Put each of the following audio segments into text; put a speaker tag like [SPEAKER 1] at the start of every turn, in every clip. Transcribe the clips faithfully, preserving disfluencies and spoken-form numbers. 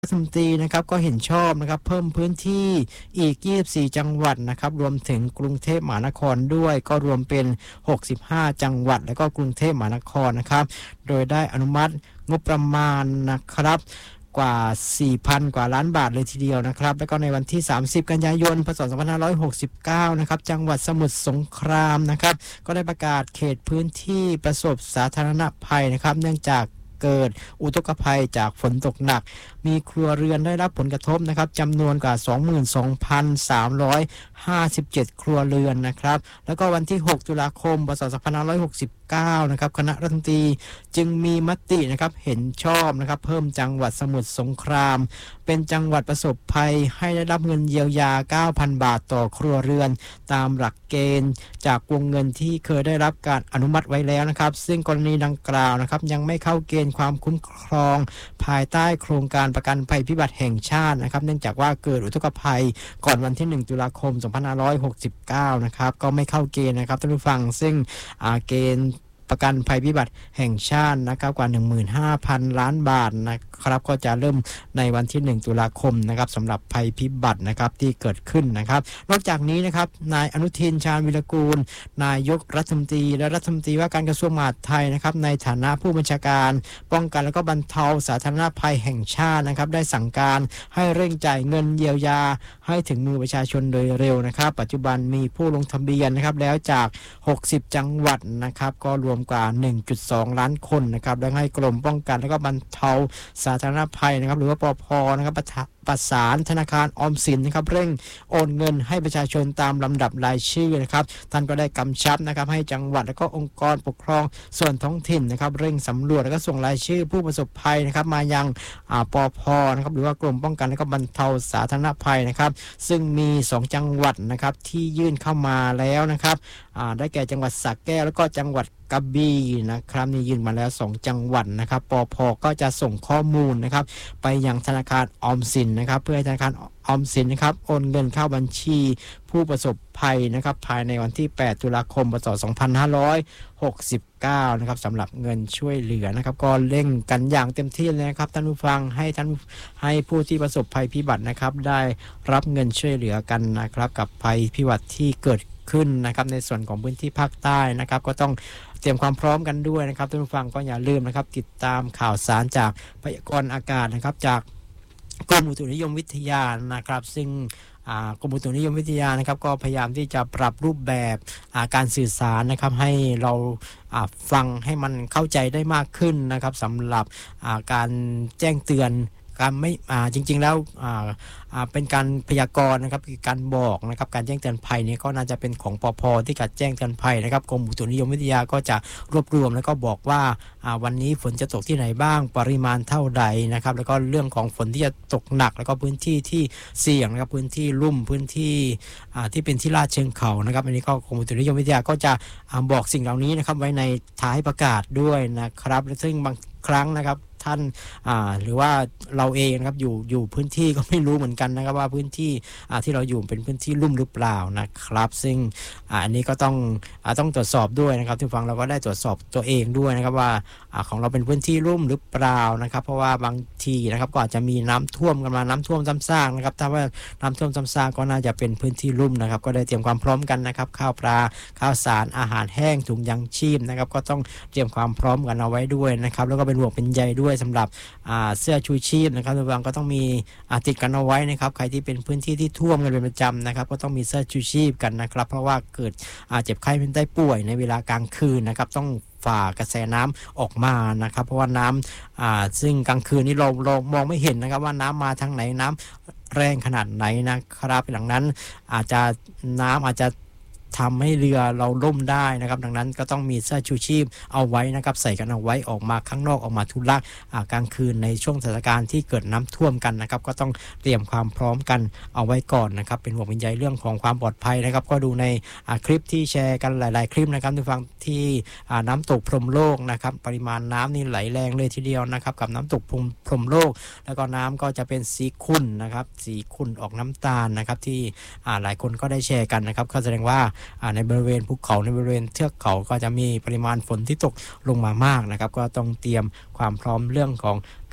[SPEAKER 1] รัฐมนตรีนะครับก็เห็นชอบนะครับเพิ่มพื้นที่อีกยี่สิบสี่จังหวัดนะครับรวมถึงกรุงเทพมหานครด้วยก็รวมเป็นหกสิบห้าจังหวัดแล้วก็กรุงเทพมหานครนะครับโดยได้อนุมัติงบประมาณนะครับกว่า สี่พัน กว่าล้านบาทเลยทีเดียวนะครับแล้วก็ในวันที่สามสิบกันยายนพ.ศ. สองพันห้าร้อยหกสิบเก้านะครับจังหวัดสมุทรสงครามนะครับก็ได้ประกาศเขตพื้นที่ประสบสาธารณภัยนะครับเนื่องจากเกิดอุทกภัยจากฝนตกหนักมีครัวเรือนได้รับผลกระทบนะครับจำนวนกว่า สองหมื่นสองพันสามร้อยห้าสิบเจ็ด ครัวเรือนนะครับแล้วก็วันที่หกตุลาคมพ.ศ. สองพันห้าร้อยหกสิบเก้านะครับคณะรัฐมนตรีจึงมีมตินะครับเห็นชอบนะครับเพิ่มจังหวัดสมุทรสงครามเป็นจังหวัดประสบภัยให้ได้รับเงินเยียวยา เก้าพัน บาทต่อครัวเรือนตามหลักเกณฑ์จากวงเงินที่เคยได้รับการอนุมัติไว้แล้วนะครับซึ่งกรณีดังกล่าวนะครับยังไม่เข้าเกณฑ์ความคุ้มครองภายใต้โครงการประกันภัยพิบัติแห่งชาตินะครับเนื่องจากว่าเกิดอุทกภัยก่อนวันที่หนึ่งตุลาคมสองพันห้าร้อยหกสิบเก้านะครับก็ไม่เข้าเกณฑ์นะครับท่านผู้ฟังซึ่งเกณฑ์ประกันภัยพิบัติแห่งชาตินะครับกว่า หนึ่งหมื่นห้าพัน ล้านบาทนะครับก็จะเริ่มในวันที่หนึ่งตุลาคมนะครับสำหรับภัยพิบัตินะครับที่เกิดขึ้นนะครับนอกจากนี้นะครับนายอนุทินชาญวิรากูลนายกรัฐมนตรีและรัฐมนตรีว่าการกระทรวงมหาดไทยนะครับในฐานะผู้บัญชาการป้องกันและก็บรรเทาสาธารณภัยแห่งชาตินะครับได้สั่งการให้เร่งจ่ายเงินเยียวยาให้ถึงมือประชาชนโดยเร็วนะครับปัจจุบันมีผู้ลงทะเบียนนะครับแล้วจากหกสิบจังหวัดนะครับก็รวมกว่า หนึ่งจุดสอง ล้านคนนะครับและให้กรมป้องกันและก็บรรเทาสาธารณภัยนะครับหรือว่าปภนะครับประสานธนาคารออมสินนะครับเร่งโอนเงินให้ประชาชนตามลำดับรายชื่อนะครับท่านก็ได้กำชับนะครับให้จังหวัดและก็องค์กรปกครองส่วนท้องถิ่นนะครับเร่งสำรวจและก็ส่งรายชื่อผู้ประสบภัยนะครับมายังปภนะครับหรือว่ากรมป้องกันและก็บรรเทาสาธารณภัยนะครับซึ่งมีสองจังหวัดนะครับที่ยื่นเข้ามาแล้วนะครับได้แก่จังหวัดสระแก้วแล้วก็จังหวัดกระบี่นะครับนี่ยื่นมาแล้วสองจังหวัดนะครับปภก็จะส่งข้อมูลนะครับไปยังธนาคารออมสินนะครับเพื่อให้ธนาคารออมสินนะครับโอนเงินเข้าบัญชีผู้ประสบภัยนะครับภายในวันที่แปดตุลาคมพ.ศ. สองพันห้าร้อยหกสิบเก้านะครับสำหรับเงินช่วยเหลือนะครับก็เร่งกันอย่างเต็มที่เลยนะครับท่านผู้ฟังให้ท่านให้ผู้ที่ประสบภัยพิบัตินะครับได้รับเงินช่วยเหลือกันนะครับกับภัยพิบัติที่เกิดขึ้นนะครับในส่วนของพื้นที่ภาคใต้นะครับก็ต้องเตรียมความพร้อมกันด้วยนะครับท่านผู้ฟังก็อย่าลืมนะครับติดตามข่าวสารจากพยากรณ์อากาศนะครับจากกรมอุตุนิยมวิทยานะครับซึ่งกรมอุตุนิยมวิทยานะครับก็พยายามที่จะปรับรูปแบบการสื่อสารนะครับให้เราฟังให้มันเข้าใจได้มากขึ้นนะครับสำหรับการแจ้งเตือนการไม่จริงๆแล้วเป็นการพยากรณ์นะครับการบอกนะครับการแจ้งเตือนภัยนี้ก็น่าจะเป็นของปภที่การแจ้งเตือนภัยนะครับกรมอุตุนิยมวิทยาก็จะรวบรวมแล้วก็บอกว่าวันนี้ฝนจะตกที่ไหนบ้างปริมาณเท่าใดนะครับแล้วก็เรื่องของฝนที่จะตกหนักแล้วก็พื้นที่ที่เสี่ยงนะครับพื้นที่ลุ่มพื้นที่ที่เป็นที่ลาดเชิงเขานะครับอันนี้ก็กรมอุตุนิยมวิทยาก็จะบอกสิ่งเหล่านี้นะครับไว้ในท้ายประกาศด้วยนะครับซึ่งบางครั้งนะครับท่านหรือว่าเราเองนะครับอยู่อยู่พื้นที่ก็ไม่รู้เหมือนกันนะครับว่าพื้นที่ที่เราอยู่เป็นพื้นที่ลุ่มหรือเปล่านะครับซึ่งอันนี้ก็ต้องต้องตรวจสอบด้วยนะครับที่ฟังเราก็ได้ตรวจสอบตัวเองด้วยนะครับว่าของเราเป็นพื้นที่ลุ่มหรือเปล่านะครับเพราะว่าบางทีนะครับก็อาจจะมีน้ำท่วมกันมาน้ำท่วมซ้ำซากนะครับถ้าว่าน้ำท่วมซ้ำซากก็น่าจะเป็นพื้นที่ลุ่มนะครับก็ได้เตรียมความพร้อมกันนะครับข้าวปลาข้าวสารอาหารแห้งถุงยังชีพนะครับก็ต้องเตรียมความพร้อมกันเอาไว้ด้วยนะครับแล้วก็เป็นห่วงเป็นใยด้วยสำหรับเสื้อชูชีพนะครับทุกท่านก็ต้องมีติดกันเอาไว้นะครับใครที่เป็นพื้นที่ที่ท่วมกันเป็นประจำนะครับก็ต้องมีเสื้อชูชีพกันนะครับเพราะว่าเกิดเจ็บไข้เป็นได้ป่วยในเวลากลางคืนนะครับต้องฝ่ากระแสน้ำออกมานะครับเพราะว่าน้ำซึ่งกลางคืนนี้เราเรามองไม่เห็นนะครับว่าน้ำมาทางไหนน้ำแรงขนาดไหนนะครับหลังนั้นอาจจะน้ำอาจจะทำให้เรือเราล่มได้นะครับดังนั้นก็ต้องมีเสื้อชูชีพเอาไว้นะครับใส่กันเอาไว้ออกมาข้างนอกออกมาธุระกลางคืนในช่วงสถานการณ์ที่เกิดน้ำท่วมกันนะครับก็ต้องเตรียมความพร้อมกันเอาไว้ก่อนนะครับเป็นห่วงเป็นใยเรื่องของความปลอดภัยนะครับก็ดูในคลิปที่แชร์กันหลายๆคลิปนะครับทุกฟังที่น้ำตกพรหมโลกนะครับปริมาณน้ำนี่ไหลแรงเลยทีเดียวนะครับกับน้ำตกพรหมโลกแล้วก็น้ำก็จะเป็นสีขุ่นนะครับสีขุ่นออกน้ำตาลนะครับที่หลายคนก็ได้แชร์กันนะครับก็แสดงว่าในบริเวณภูเขาในบริเวณเทือกเขาก็จะมีปริมาณฝนที่ตกลงมามากนะครับก็ต้องเตรียมความพร้อมเรื่องของการ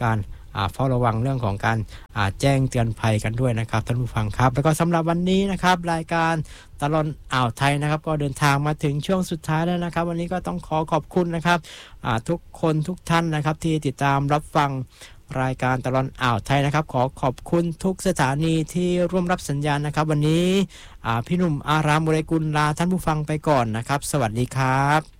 [SPEAKER 1] อ่าเฝ้าระวังเรื่องของการอ่าแจ้งเตือนภัยกันด้วยนะครับท่านผู้ฟังครับแล้วก็สำหรับวันนี้นะครับรายการตลอดอ่าวไทยนะครับก็เดินทางมาถึงช่วงสุดท้ายแล้วนะครับวันนี้ก็ต้องขอขอบคุณนะครับอ่าทุกคนทุกท่านนะครับที่ติดตามรับฟังรายการตลอดอ่าวไทยนะครับขอขอบคุณทุกสถานีที่ร่วมรับสัญญาณนะครับวันนี้อ่าพี่หนุ่มอารามบุเรกุลลาท่านผู้ฟังไปก่อนนะครับสวัสดีครับ